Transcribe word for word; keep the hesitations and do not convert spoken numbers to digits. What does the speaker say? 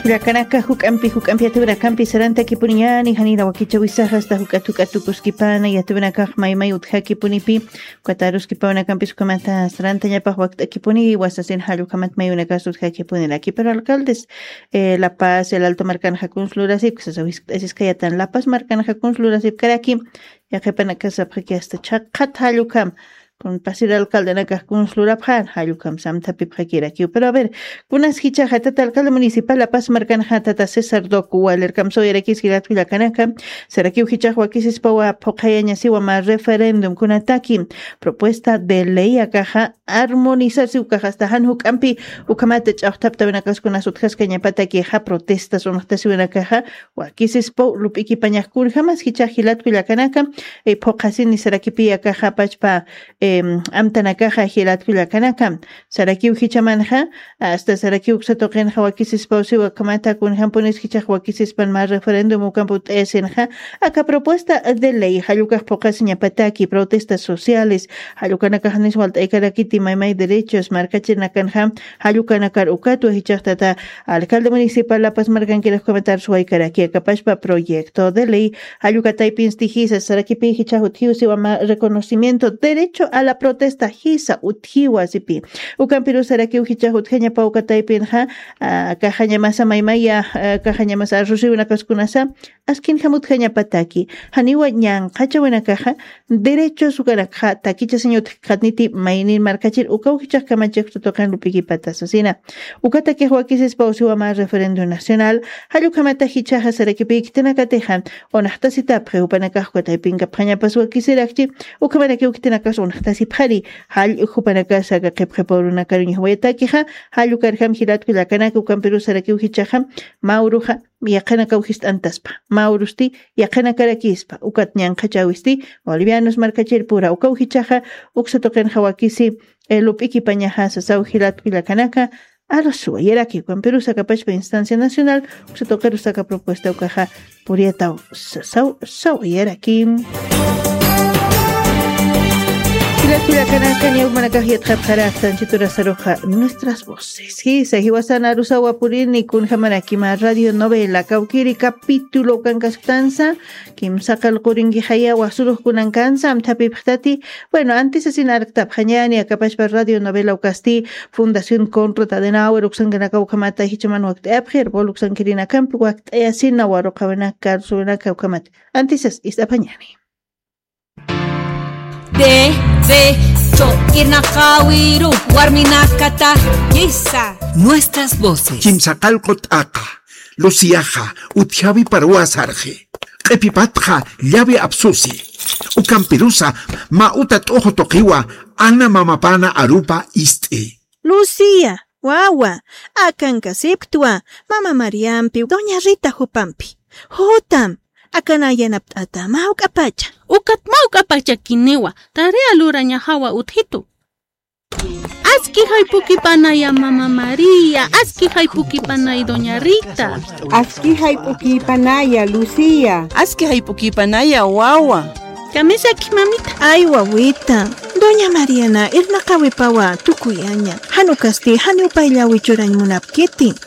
Hilatwillakanaka hukampi hukampi atibanakampi saranta kipuniñani hanira wakicha wisaja hasta hukatukatukускipana yatibanakaj maymay utjakipunipi kataruskipawanakampi sukamanta saranta ñapaj waktakipuni wasasin halukamat mayunakas utjakipunilaki pero alcaldes eh, La Paz, el Alto Marcanja Kunslurasip kayatan La Paz Marcanja Kunslurasip karaki yaqipanakasap hasta chaqat halukam con pasir alcalde nakaj kunslurapjan halukam samtapip hakirakiu. Pero a ver, kunas hicha hatata alcalde municipal La Paz Marcanja tata César Doku walerkam soyerakis hilatwillakanaka serakiu hicha huakisispawa pokayañasiwa ma referéndum kunataki propuesta de ley akaja armonizarse ukaja hasta han hukampi ukamate chawtapta benakas kunas utjaskañapataki ha protestas unohtasi benakaja huakisispaw lupiki pañajkun jamás hicha hilatwillakanaka e pokasini serakipi akaja pachpa amtanakaja hilatwillakanaka sarakiu hichamanja hasta sarakiu ksatoqenja wakisispaw wakamata kun jampones hicha wakisispan ma referéndum ukamput esenja aka propuesta de ley halukaj pokasiñapataki protestas sociales halukanakajanis waltaykarakiti maymay derechos markachinakanja halukanakar ukatu hichahtata alcalde municipal La Paz Marcanquera comentar su aykaraki akapashpa proyecto de ley halukataypins tijisa sarakipi hichahutiusi wama reconocimiento derecho a la protesta hisa uthiwa sipi ukampiru saraki uhichahut hanya paukataypin ha kahaña masa maymaya kahaña masa rusi una kaskunasa askin hamut hanya pataki haniwa ñan qacha buena caja derecho sukarakha takicha señor khatniti maynin markachir ukau hichah kamachek tokan lupiki patasasina ukatake huakises pausiwa ma referéndum nacional halukamata hichaha saraki piktenakatehan onahtasita preupanakah kotaypin kaphaña paswa kisirakchi ukamanake ukitenakas onahtasip hari hal upanaka saga qepqeporuna karuña huayatakiha halukarham hilatwillakanaka ukampiru saraki uhichaha mauruha yaqanaka uhist antaspa maurusti yaqanakarakispa ukat ñanqachawisti bolivianos markachir pura uka uhichaha uksatoqen hawakisi lupiki pañaja sasaw hilatwillakanaka arasua yeraki ukampiru sakapachpa instancia nacional uksatoqeru saka propuesta ukaja puriataw sasaw saw yeraki nuestras voces. Sí, Sajiwasan Arusawa Purini kun Hamarakima Radio Novela Kaukiri capítulo Kankastanza Kim Sakal Kuringi Haya Wasuruh Kunankansa Amtapiptati. Bueno, antes así Narktap Hanyani Akapashpa Radio Novela Ukasti Fundación Contra Tadenauer Uxanganaka Ukamata Hichaman Wakt Ebher Boluxan Kirina Camp Wakt Easina Warokavana Sunaka Ukamat. Antes es Istapanyani. De, de, cho, irnakawiru, warminakata, yisa. Nuestras voces. Kimsakalkot aka, Luciaja, Utjavi paruasarje, Epipatja, llave absusi, Ukampirusa, Mautat ojo tokiwa, Ana mamapana arupa iste. Lucia, wawa, Akankasiptua, Mama Mariampi, Doña Rita Jupampi, Jotam. Akanayanaptata mauk apacha. Ukat mauk apacha kinewa. Tarea luraña hawa uthitu. Aski haipuki panaya Mama María. Aski haipuki panaya Doña Rita. Aski haipuki panaya Lucia. Aski haipuki panaya Wawa. Kamisa kimamita. Ay wawita. Doña Mariana irnakawipawa tukuyaña. Hanukasti hanupaylawi churañ munapkiti.